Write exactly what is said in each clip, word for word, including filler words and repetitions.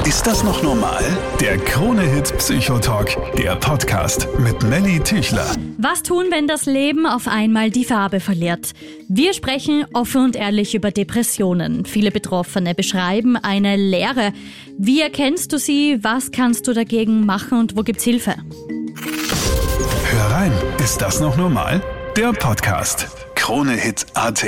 Ist das noch normal? Der Krone-Hit Psychotalk, der Podcast mit Melly Tüchler. Was tun, wenn das Leben auf einmal die Farbe verliert? Wir sprechen offen und ehrlich über Depressionen. Viele Betroffene beschreiben eine Leere. Wie erkennst du sie? Was kannst du dagegen machen und wo gibt's Hilfe? Hör rein, ist das noch normal? Der Podcast. Krone-Hit Punkt at.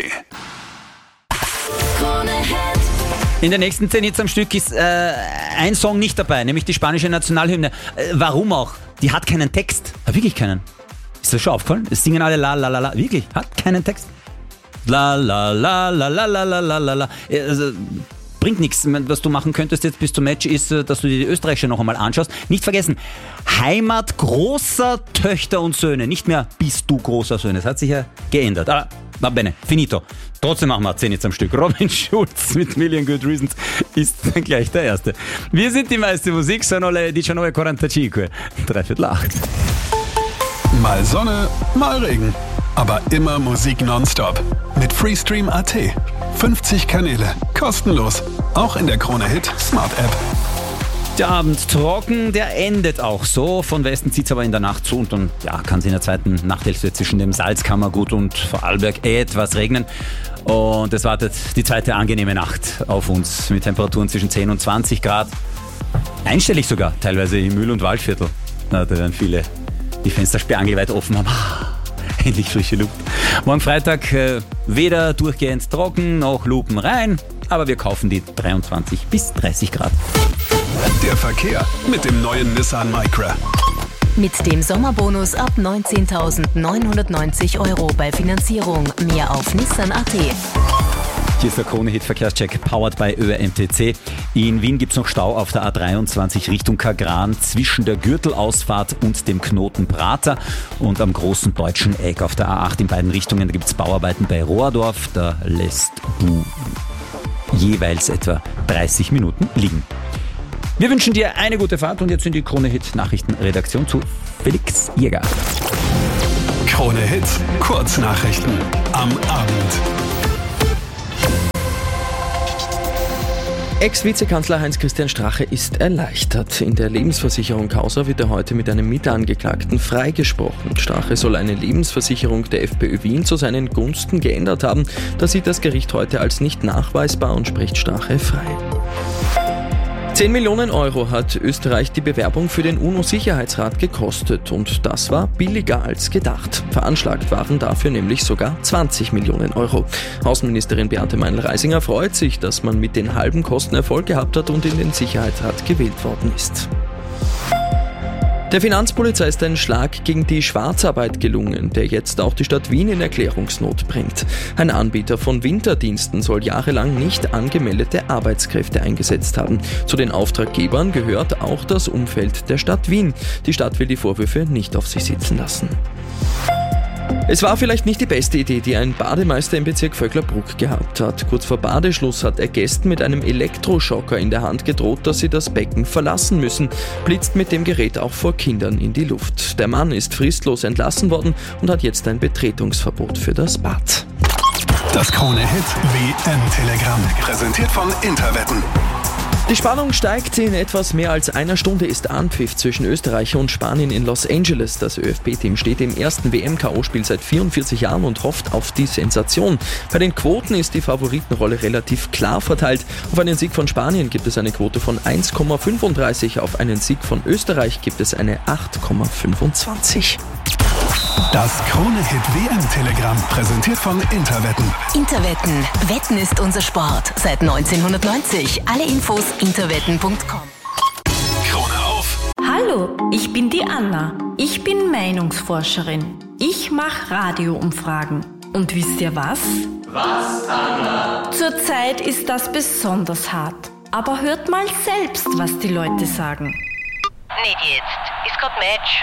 In den nächsten zehn Hits am Stück ist äh, ein Song nicht dabei, nämlich die spanische Nationalhymne. Äh, warum auch? Die hat keinen Text. Hat wirklich keinen. Ist das schon aufgefallen? Es singen alle la la la la. Wirklich? Hat keinen Text. La la la la la la la la la la. Also, bringt nichts. Was du machen könntest jetzt bis zum Match ist, dass du dir die österreichische noch einmal anschaust. Nicht vergessen, Heimat großer Töchter und Söhne. Nicht mehr bist du großer Söhne. Das hat sich ja geändert. Aber va bene, finito. Trotzdem machen wir zehn jetzt am Stück. Robin Schulz mit Million Good Reasons ist gleich der Erste. Wir sind die meiste Musik, sono le diciannove e quarantacinque. Dreiviertel acht. Mal Sonne, mal Regen. Aber immer Musik nonstop. Mit Freestream Punkt at. fünfzig Kanäle. Kostenlos. Auch in der Krone-Hit Smart App. Der Abend trocken, der endet auch so. Von Westen zieht es aber in der Nacht zu und dann ja, kann es in der zweiten Nachthälfte zwischen dem Salzkammergut und Vorarlberg etwas regnen. Und es wartet die zweite angenehme Nacht auf uns mit Temperaturen zwischen zehn und zwanzig Grad. Einstellig sogar, teilweise im Mühl- und Waldviertel. Na, da werden viele die Fenster sperrangelweit offen haben. Endlich frische Luft. Morgen Freitag äh, weder durchgehend trocken noch Lupen rein, aber wir kaufen die dreiundzwanzig bis dreißig Grad. Der Verkehr mit dem neuen Nissan Micra. Mit dem Sommerbonus ab neunzehntausendneunhundertneunzig Euro bei Finanzierung. Mehr auf Nissan Punkt at. Hier ist der Krone-Hit Verkehrscheck, powered by Ö R M T C. In Wien gibt es noch Stau auf der A dreiundzwanzig Richtung Kagran zwischen der Gürtelausfahrt und dem Knoten Prater und am großen deutschen Eck auf der A acht in beiden Richtungen. Da gibt es Bauarbeiten bei Rohrdorf, da lässt du jeweils etwa dreißig Minuten liegen. Wir wünschen dir eine gute Fahrt und jetzt in die Krone-Hit Nachrichtenredaktion zu Felix Jäger. Krone-Hit Kurznachrichten am Abend. Ex-Vizekanzler Heinz-Christian Strache ist erleichtert. In der Lebensversicherung-Causa wird er heute mit einem Mitangeklagten freigesprochen. Strache soll eine Lebensversicherung der FPÖ Wien zu seinen Gunsten geändert haben. Das sieht das Gericht heute als nicht nachweisbar und spricht Strache frei. zehn Millionen Euro hat Österreich die Bewerbung für den UNO-Sicherheitsrat gekostet und das war billiger als gedacht. Veranschlagt waren dafür nämlich sogar zwanzig Millionen Euro. Außenministerin Beate Meinl-Reisinger freut sich, dass man mit den halben Kosten Erfolg gehabt hat und in den Sicherheitsrat gewählt worden ist. Der Finanzpolizei ist ein Schlag gegen die Schwarzarbeit gelungen, der jetzt auch die Stadt Wien in Erklärungsnot bringt. Ein Anbieter von Winterdiensten soll jahrelang nicht angemeldete Arbeitskräfte eingesetzt haben. Zu den Auftraggebern gehört auch das Umfeld der Stadt Wien. Die Stadt will die Vorwürfe nicht auf sich sitzen lassen. Es war vielleicht nicht die beste Idee, die ein Bademeister im Bezirk Vöcklerbruck gehabt hat. Kurz vor Badeschluss hat er Gästen mit einem Elektroschocker in der Hand gedroht, dass sie das Becken verlassen müssen, blitzt mit dem Gerät auch vor Kindern in die Luft. Der Mann ist fristlos entlassen worden und hat jetzt ein Betretungsverbot für das Bad. Das Krone-Hit W M-Telegramm, präsentiert von Interwetten. Die Spannung steigt. In etwas mehr als einer Stunde ist Anpfiff zwischen Österreich und Spanien in Los Angeles. Das ÖFB-Team steht im ersten W M-K O-Spiel seit vierundvierzig Jahren und hofft auf die Sensation. Bei den Quoten ist die Favoritenrolle relativ klar verteilt. Auf einen Sieg von Spanien gibt es eine Quote von eins Komma fünfunddreißig, auf einen Sieg von Österreich gibt es eine acht Komma fünfundzwanzig. Das Krone-Hit W M-Telegramm, präsentiert von Interwetten. Interwetten. Wetten ist unser Sport. Seit neunzehnhundertneunzig. Alle Infos interwetten punkt com. Krone auf. Hallo, ich bin die Anna. Ich bin Meinungsforscherin. Ich mache Radioumfragen. Und wisst ihr was? Was, Anna? Zurzeit ist das besonders hart. Aber hört mal selbst, was die Leute sagen. Nicht jetzt. Ist grad Match.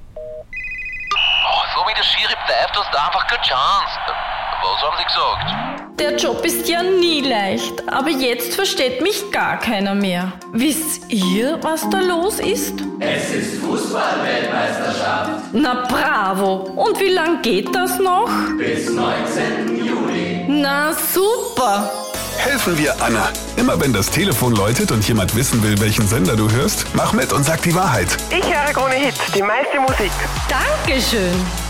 Oh, so wie der Schiri pfeift, hast du einfach keine Chance. Was haben sie gesagt? Der Job ist ja nie leicht, aber jetzt versteht mich gar keiner mehr. Wisst ihr, was da los ist? Es ist Fußball-Weltmeisterschaft. Na bravo! Und wie lang geht das noch? Bis neunzehnten Juli. Na super! helfen wir Anna. Immer wenn das Telefon läutet und jemand wissen will, welchen Sender du hörst, mach mit und sag die Wahrheit. Ich höre Krone Hit, die meiste Musik. Dankeschön.